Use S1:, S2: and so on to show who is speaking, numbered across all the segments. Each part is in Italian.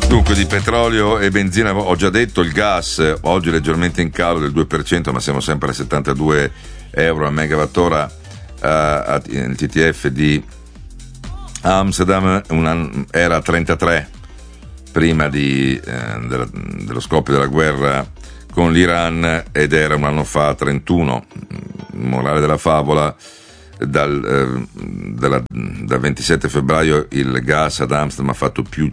S1: Dunque, di petrolio e benzina ho già detto. Il gas oggi leggermente in calo del 2%, ma siamo sempre a 72 euro a megawattora. Il TTF di Amsterdam era a 33 prima dello scoppio della guerra con l'Iran, ed era un anno fa a 31. Morale della favola: dal 27 febbraio il gas ad Amsterdam ha fatto più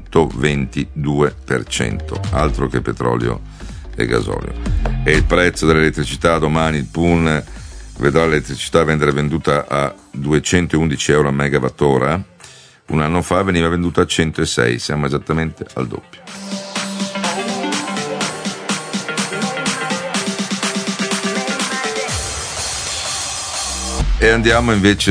S1: 122%, altro che petrolio e gasolio. E il prezzo dell'elettricità domani, il PUN vedrà l'elettricità vendere venduta a 211 euro a megawattora. Un anno fa veniva venduta a 106, siamo esattamente al doppio. E andiamo invece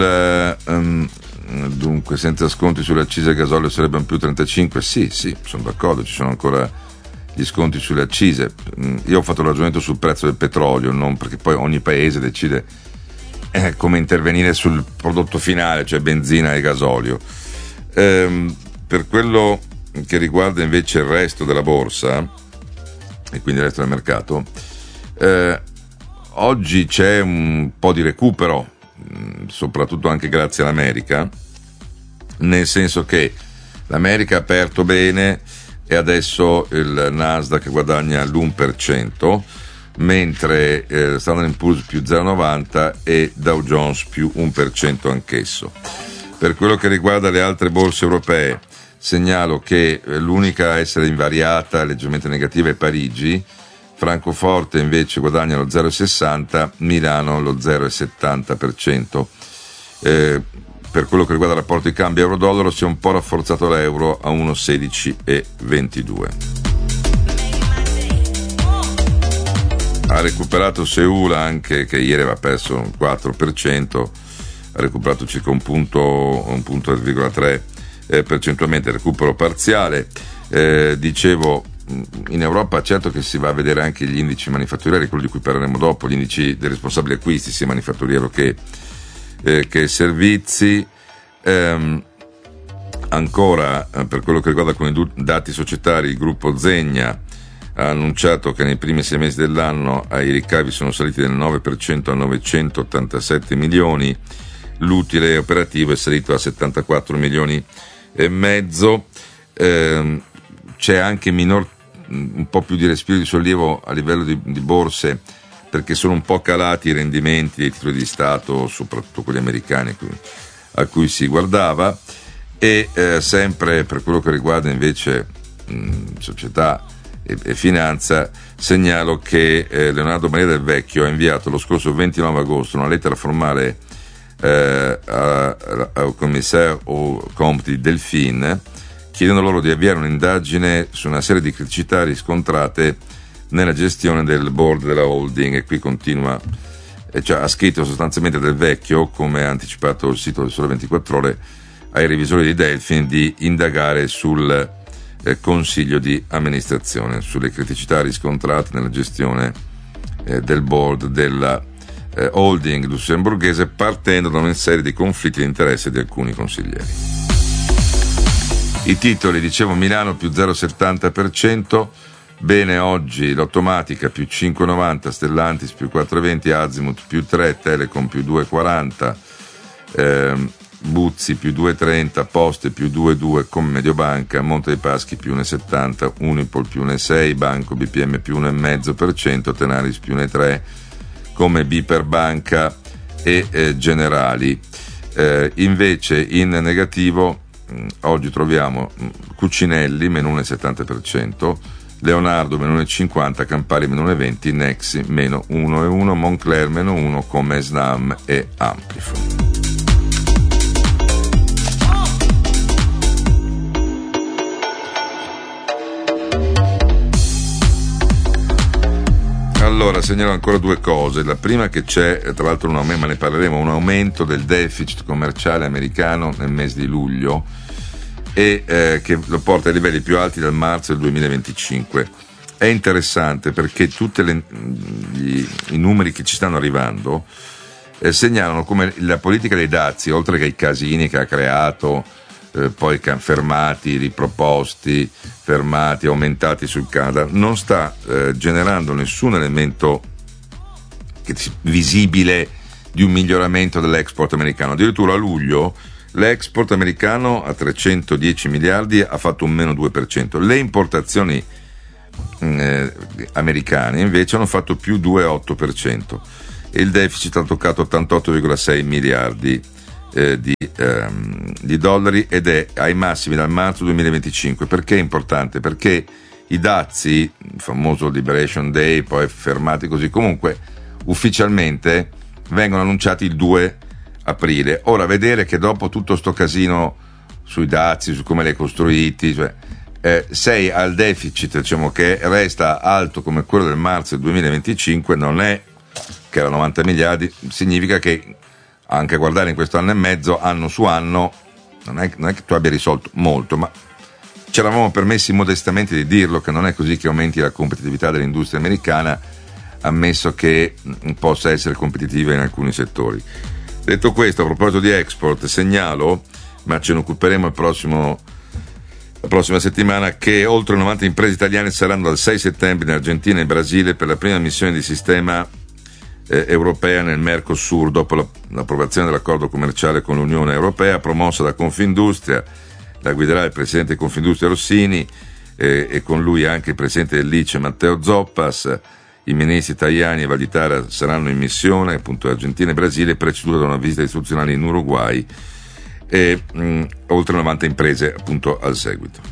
S1: dunque, senza sconti sulle accise, il gasolio sarebbe un più 35. Sì, sono d'accordo, ci sono ancora gli sconti sulle accise. Io ho fatto il ragionamento sul prezzo del petrolio, non perché poi ogni paese decide come intervenire sul prodotto finale, cioè benzina e gasolio. Per quello che riguarda invece il resto della borsa e quindi il resto del mercato, oggi c'è un po' di recupero, soprattutto anche grazie all'America, nel senso che l'America ha aperto bene e adesso il Nasdaq guadagna l'1%, mentre Standard & Poor's più 0,90 e Dow Jones più 1% anch'esso. Per quello che riguarda le altre borse europee, segnalo che l'unica a essere invariata, leggermente negativa, è Parigi. Francoforte invece guadagna lo 0,60, Milano lo 0,70%. Per quello che riguarda il rapporto di cambio euro-dollaro, si è un po' rafforzato l'euro a 1,1622. Ha recuperato Seul anche, che ieri aveva perso un 4%, ha recuperato circa un punto e 3 percentualmente, recupero parziale. Dicevo, in Europa certo che si va a vedere anche gli indici manifatturieri, quello di cui parleremo dopo, gli indici dei responsabili acquisti, sia manifatturiero che servizi. Ancora per quello che riguarda con i dati societari, il gruppo Zegna ha annunciato che nei primi 6 mesi dell'anno i ricavi sono saliti del 9% a 987 milioni, l'utile operativo è salito a 74 milioni e mezzo. C'è anche un po' più di respiro di sollievo a livello di borse, perché sono un po' calati i rendimenti dei titoli di Stato, soprattutto quelli americani a cui si guardava. E sempre per quello che riguarda invece società e finanza, segnalo che Leonardo Maria Del Vecchio ha inviato lo scorso 29 agosto una lettera formale al commissario au compte di Delphine, chiedendo loro di avviare un'indagine su una serie di criticità riscontrate nella gestione del board della holding. E qui continua, cioè, ha scritto sostanzialmente Del Vecchio, come ha anticipato il sito del Sole 24 Ore, ai revisori di Delphine di indagare sul consiglio di amministrazione, sulle criticità riscontrate nella gestione del board della holding lussemburghese, partendo da una serie di conflitti di interesse di alcuni consiglieri. I titoli, dicevo, Milano più 0,70%, bene oggi l'Automatica più 5,90, Stellantis più 4,20, Azimut più 3, Telecom più 2,40, Buzzi più 2,30, Poste più 2,2, come Mediobanca, Monte dei Paschi più 1,70, Unipol più 1,6, Banco BPM più 1,5%, Tenaris più 1,3, come Biper Banca e Generali. Invece in negativo oggi troviamo Cucinelli meno 1,70%, Leonardo meno 1,50%, Campari meno 1,20%, Nexi meno 1,1%, Moncler meno 1%, come Snam e Amplifon. Allora, segnalo ancora due cose. La prima è che c'è, tra l'altro, ma ne parleremo, un aumento del deficit commerciale americano nel mese di luglio e che lo porta ai livelli più alti dal marzo del 2025. È interessante perché tutti i numeri che ci stanno arrivando segnalano come la politica dei dazi, oltre che i casini che ha creato poi fermati, riproposti, fermati, aumentati sul Canada, non sta generando nessun elemento visibile di un miglioramento dell'export americano. Addirittura a luglio l'export americano a 310 miliardi ha fatto un meno 2%, le importazioni americane invece hanno fatto più 2,8% e il deficit ha toccato 88,6 miliardi di dollari ed è ai massimi dal marzo 2025. Perché è importante? Perché i dazi, il famoso Liberation Day, poi fermati così, comunque ufficialmente vengono annunciati il 2 aprile. Ora, vedere che dopo tutto sto casino sui dazi, su come li hai costruiti, cioè, sei al deficit, diciamo, che resta alto come quello del marzo del 2025, non è che era 90 miliardi, significa che anche a guardare in questo anno e mezzo, anno su anno, non è che tu abbia risolto molto, ma ci eravamo permessi modestamente di dirlo, che non è così che aumenti la competitività dell'industria americana, ammesso che possa essere competitiva in alcuni settori. Detto questo, a proposito di export, segnalo, ma ce ne occuperemo la prossima settimana, che oltre 90 imprese italiane saranno dal 6 settembre in Argentina e Brasile per la prima missione di sistema europea nel Mercosur, dopo l'approvazione dell'accordo commerciale con l'Unione Europea, promossa da Confindustria. La guiderà il presidente di Confindustria Rossini e con lui anche il presidente dell'ICE Matteo Zoppas. I ministri Tajani e Valditara saranno in missione, appunto, Argentina e Brasile, preceduta da una visita istituzionale in Uruguay e oltre 90 imprese appunto al seguito.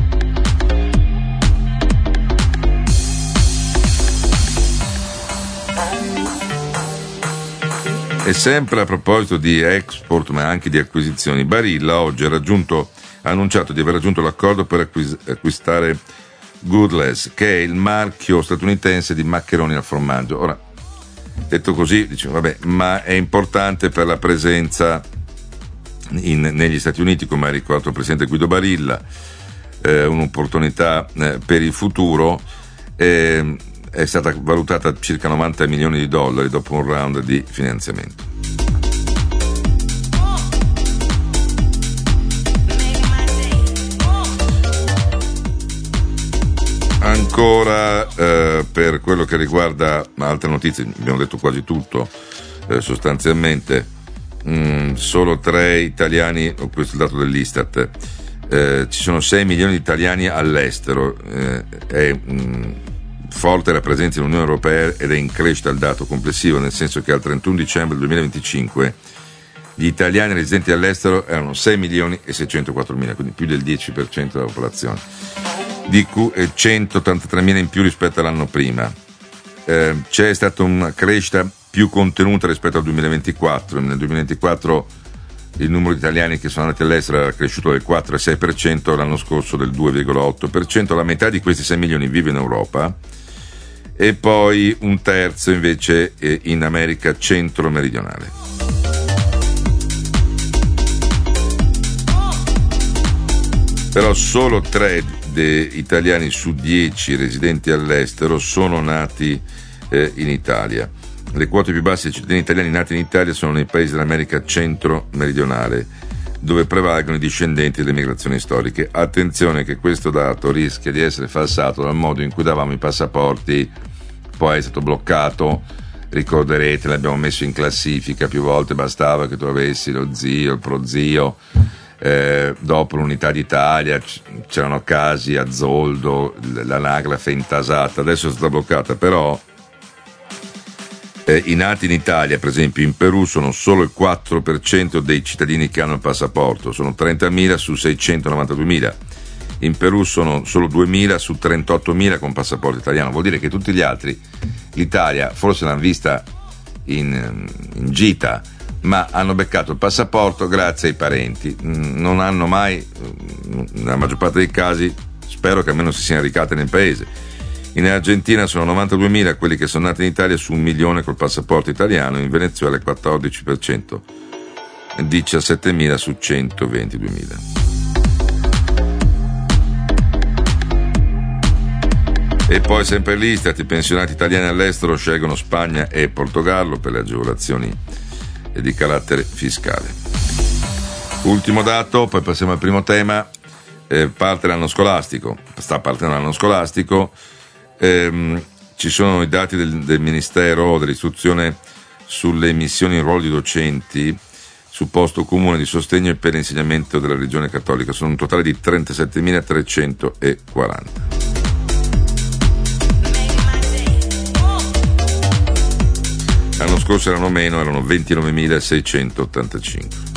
S1: E sempre a proposito di export ma anche di acquisizioni, Barilla oggi ha annunciato di aver raggiunto l'accordo per acquistare Goodless, che è il marchio statunitense di maccheroni al formaggio. Ora, detto così, diciamo, vabbè, ma è importante per la presenza negli Stati Uniti, come ha ricordato il presidente Guido Barilla, un'opportunità per il futuro. È stata valutata a circa 90 milioni di dollari dopo un round di finanziamento. Ancora per quello che riguarda altre notizie, abbiamo detto quasi tutto, sostanzialmente solo 3 italiani, questo è il dato dell'Istat, ci sono 6 milioni di italiani all'estero, è forte la presenza nell'Unione Europea ed è in crescita il dato complessivo, nel senso che al 31 dicembre 2025 gli italiani residenti all'estero erano 6 milioni e 604 mila, quindi più del 10% della popolazione, di cui 183 mila in più rispetto all'anno prima. C'è stata una crescita più contenuta rispetto al 2024. Nel 2024 il numero di italiani che sono andati all'estero era cresciuto del 4,6%, l'anno scorso del 2,8%, la metà di questi 6 milioni vive in Europa e poi un terzo invece in America centro-meridionale. Però solo 3 italiani su 10 residenti all'estero sono nati in Italia. Le quote più basse dei cittadini italiani nati in Italia sono nei paesi dell'America centro-meridionale, dove prevalgono i discendenti delle migrazioni storiche. Attenzione che questo dato rischia di essere falsato dal modo in cui davamo i passaporti, poi è stato bloccato, ricorderete, l'abbiamo messo in classifica più volte, bastava che tu avessi lo zio, il prozio, dopo l'Unità d'Italia c'erano casi a Zoldo, l'anagrafe intasata, adesso è stata bloccata, però i nati in Italia, per esempio in Perù, sono solo il 4% dei cittadini che hanno il passaporto, sono 30.000 su 692.000. In Perù sono solo 2.000 su 38.000 con passaporto italiano. Vuol dire che tutti gli altri, l'Italia forse l'hanno vista in gita, ma hanno beccato il passaporto grazie ai parenti. Non hanno mai, nella maggior parte dei casi, spero che almeno si siano recati nel paese. In Argentina sono 92.000 quelli che sono nati in Italia su 1 milione col passaporto italiano, in Venezuela il 14%, 17.000 su 122.000. E poi sempre l'Istat, i pensionati italiani all'estero scelgono Spagna e Portogallo per le agevolazioni di carattere fiscale. Ultimo dato, poi passiamo al primo tema. Parte l'anno scolastico, sta partendo l'anno scolastico. Ci sono i dati del Ministero dell'Istruzione sulle emissioni in ruolo di docenti su posto comune di sostegno per l'insegnamento della religione cattolica. Sono un totale di 37.340. L'anno scorso erano meno, erano 29.685.